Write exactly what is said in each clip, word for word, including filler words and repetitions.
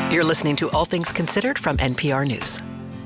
You're listening to All Things Considered from N P R News.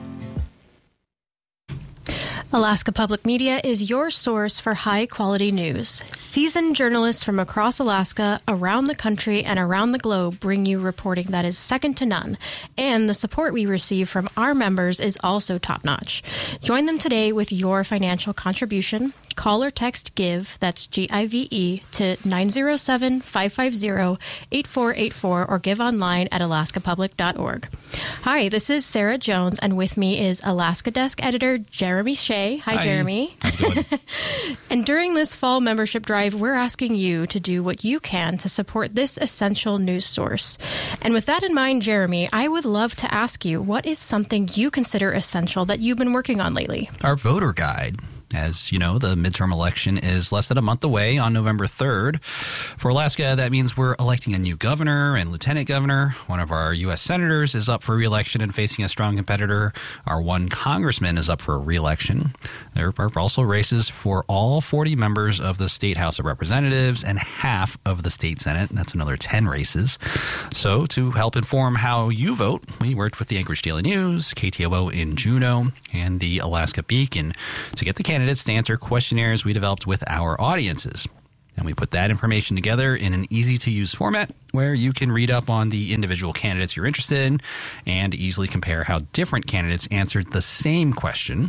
Alaska Public Media is your source for high-quality news. Seasoned journalists from across Alaska, around the country, and around the globe bring you reporting that is second to none. And the support we receive from our members is also top-notch. Join them today with your financial contribution. Call or text GIVE, that's G I V E, to nine zero seven, five five zero, eight four eight four or give online at alaska public dot org. Hi, this is Sarah Jones, and with me is Alaska Desk Editor Jeremy Shea. Hi, Hi. Jeremy. How's it going? And during this fall membership drive, we're asking you to do what you can to support this essential news source. And with that in mind, Jeremy, I would love to ask you, what is something you consider essential that you've been working on lately? Our voter guide. As you know, the midterm election is less than a month away on November third. For Alaska, that means we're electing a new governor and lieutenant governor. One of our U S senators is up for re-election and facing a strong competitor. Our one congressman is up for re-election. There are also races for all forty members of the State House of Representatives and half of the State Senate. That's another ten races. So to help inform how you vote, we worked with the Anchorage Daily News, K T O O in Juneau, and the Alaska Beacon to get the candidates to answer questionnaires we developed with our audiences. And we put that information together in an easy-to-use format where you can read up on the individual candidates you're interested in and easily compare how different candidates answered the same question.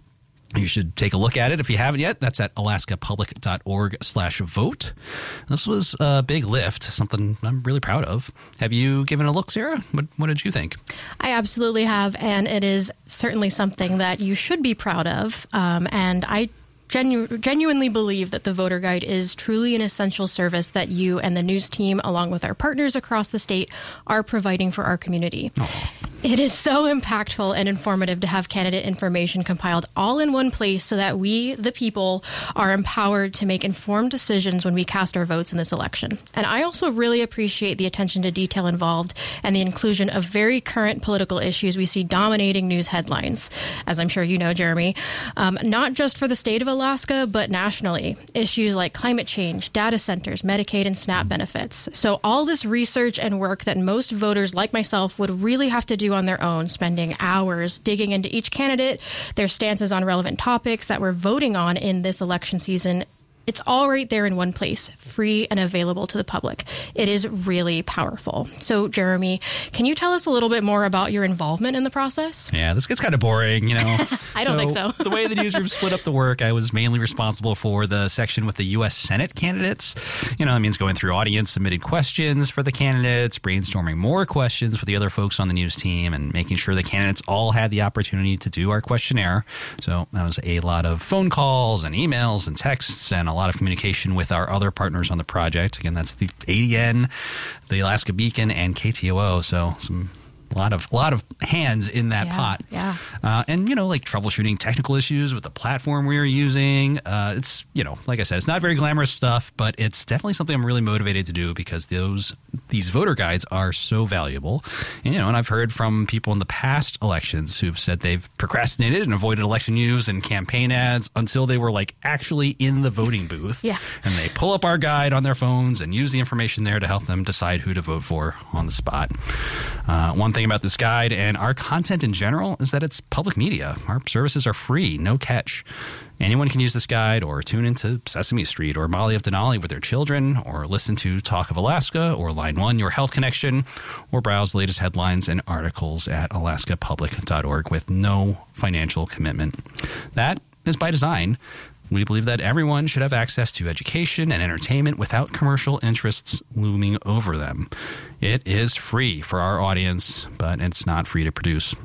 You should take a look at it if you haven't yet. That's at alaska public dot org slash vote. This was a big lift, something I'm really proud of. Have you given a look, Sarah? What, what did you think? I absolutely have, and it is certainly something that you should be proud of. Um, and I Genu- genuinely believe that the voter guide is truly an essential service that you and the news team, along with our partners across the state, are providing for our community. Oh. It is so impactful and informative to have candidate information compiled all in one place so that we, the people, are empowered to make informed decisions when we cast our votes in this election. And I also really appreciate the attention to detail involved and the inclusion of very current political issues we see dominating news headlines, as I'm sure you know, Jeremy, um, not just for the state of Alaska, but nationally. Issues like climate change, data centers, Medicaid, and SNAP benefits. So all this research and work that most voters like myself would really have to do on their own, spending hours digging into each candidate, their stances on relevant topics that we're voting on in this election season. It's all right there in one place, free and available to the public. It is really powerful. So, Jeremy, can you tell us a little bit more about your involvement in the process? Yeah, this gets kind of boring, you know. I don't so, think so. The way the newsroom split up the work, I was mainly responsible for the section with the U S Senate candidates. You know, that means going through audience-submitted questions for the candidates, brainstorming more questions with the other folks on the news team, and making sure the candidates all had the opportunity to do our questionnaire. So that was a lot of phone calls and emails and texts and a lot of communication with our other partners on the project. Again, that's the A D N, the Alaska Beacon, and K T O O. So some a lot of a lot of hands in that yeah, pot. Yeah. Uh, and, you know, like troubleshooting technical issues with the platform we were using. Uh, it's, you know, like I said, it's not very glamorous stuff, but it's definitely something I'm really motivated to do because those these voter guides are so valuable. And, you know, and I've heard from people in the past elections who've said they've procrastinated and avoided election news and campaign ads until they were like actually in the voting booth. Yeah. And they pull up our guide on their phones and use the information there to help them decide who to vote for on the spot. Uh, one thing about this guide and our content in general is that it's public media. Our services are free, no catch. Anyone can use this guide or tune into Sesame Street or Molly of Denali with their children, or listen to Talk of Alaska or Line One, Your Health Connection, or browse the latest headlines and articles at alaska public dot org with no financial commitment. That is by design. We believe that everyone should have access to education and entertainment without commercial interests looming over them. It is free for our audience, but it's not free to produce.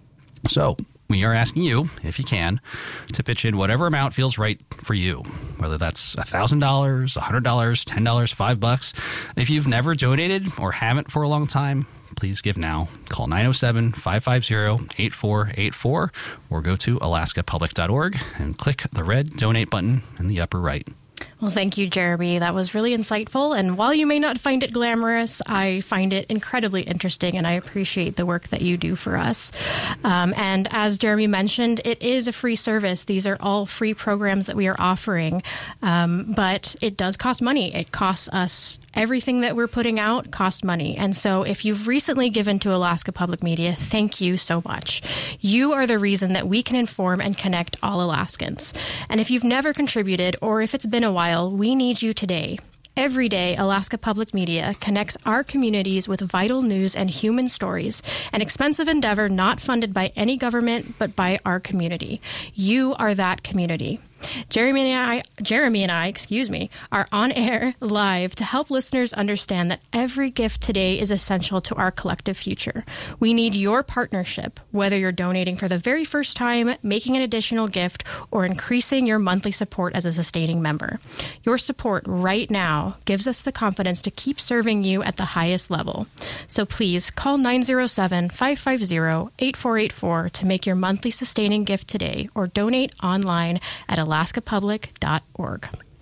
So we are asking you, if you can, to pitch in whatever amount feels right for you, whether that's one thousand dollars, one hundred dollars, ten dollars, five bucks. If you've never donated or haven't for a long time, please give now. Call nine oh seven, five five zero, eight four eight four or go to alaska public dot org and click the red donate button in the upper right. Well, thank you, Jeremy. That was really insightful. And while you may not find it glamorous, I find it incredibly interesting, and I appreciate the work that you do for us. Um, and as Jeremy mentioned, it is a free service. These are all free programs that we are offering, um, but it does cost money. It costs us Everything that we're putting out costs money. And so if you've recently given to Alaska Public Media, thank you so much. You are the reason that we can inform and connect all Alaskans. And if you've never contributed, or if it's been a while, we need you today. Every day, Alaska Public Media connects our communities with vital news and human stories, an expensive endeavor not funded by any government, but by our community. You are that community. Jeremy and I, Jeremy and I, excuse me, are on air live to help listeners understand that every gift today is essential to our collective future. We need your partnership, whether you're donating for the very first time, making an additional gift, or increasing your monthly support as a sustaining member. Your support right now gives us the confidence to keep serving you at the highest level. So please call nine oh seven, five five zero, eight four eight four to make your monthly sustaining gift today, or donate online at alaska public dot org.